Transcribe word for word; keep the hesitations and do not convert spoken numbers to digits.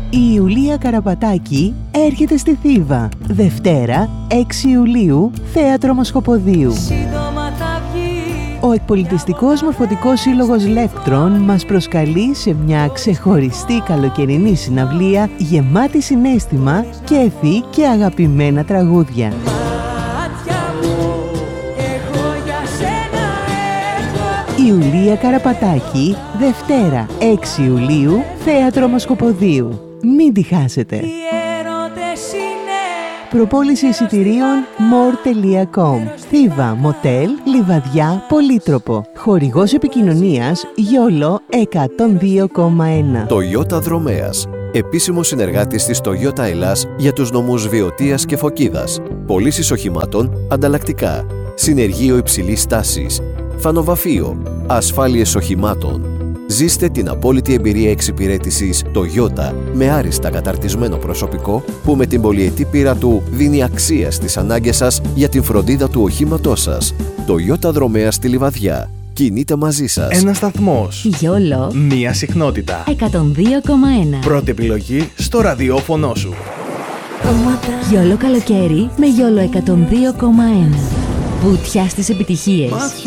Η Ιουλία Καραπατάκη έρχεται στη Θήβα. Δευτέρα, έξι Ιουλίου, Θέατρο Μοσχοποδίου. Ο εκπολιτιστικός Μορφωτικός Σύλλογος Λεύκτρων μας προσκαλεί σε μια ξεχωριστή καλοκαιρινή συναυλία γεμάτη συναίσθημα, κέφι και αγαπημένα τραγούδια. Ιουλία Καραπατάκη, Δευτέρα, έξι Ιουλίου, Θέατρο Μοσχοποδίου. Μην τη χάσετε. Προπόληση εισιτηρίων more τελεία com. Θήβα, Μοτέλ, Λιβαδιά, Πολύτροπο. Χορηγός επικοινωνίας Γιόλο εκατόν δύο κόμμα ένα. Toyota Δρομέας. Επίσημος συνεργάτης της Toyota Ελλάς για τους νομούς Βιωτίας και Φωκίδας. Πωλήσεις οχημάτων, ανταλλακτικά. Συνεργείο υψηλής τάσης. Φανοβαφείο. Ασφάλειες οχημάτων. Ζήστε την απόλυτη εμπειρία εξυπηρέτησης Toyota με άριστα καταρτισμένο προσωπικό που με την πολυετή πείρα του δίνει αξία στις ανάγκες σας για την φροντίδα του οχήματός σας. Toyota Δρομέα στη Λιβαδιά. Κινείται μαζί σας. Ένα σταθμός. Γιόλο. Μία συχνότητα. εκατόν δύο κόμμα ένα. Πρώτη επιλογή στο ραδιόφωνο σου. Γιόλο καλοκαίρι με Γιόλο εκατόν δύο κόμμα ένα. Βουτιά στις επιτυχίες.